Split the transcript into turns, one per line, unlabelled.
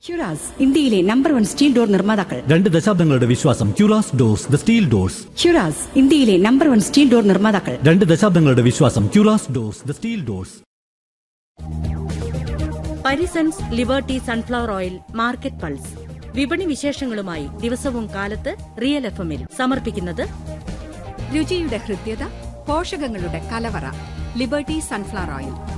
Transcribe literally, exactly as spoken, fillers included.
ക്യൂറാസ് ഇന്ത്യയിലെ number one steel door നിർമ്മാതാക്കൾ.
രണ്ട് ദശാബ്ദങ്ങളുടെ വിശ്വാസം. ക്യൂറാസ് ഡോർസ്, ദ സ്റ്റീൽ ഡോർസ്.
ക്യൂറാസ് ഇന്ത്യയിലെ നമ്പർ വൺ സ്റ്റീൽ ഡോർ നിർമ്മാതാക്കൾ.
രണ്ട് ദശാബ്ദങ്ങളുടെ വിശ്വാസം. ക്യൂറാസ് doors, the steel doors.
Parisons liberty sunflower oil market pulse. വിപണി വിശേഷങ്ങളുമായി ദിവസവും കാലത്ത് റിയൽ എഫ് എമ്മിൽ സമർപ്പിക്കുന്നത്
രുചിയുടെ ഹൃദ്യത, പോഷകങ്ങളുടെ കലവറ. Liberty sunflower oil.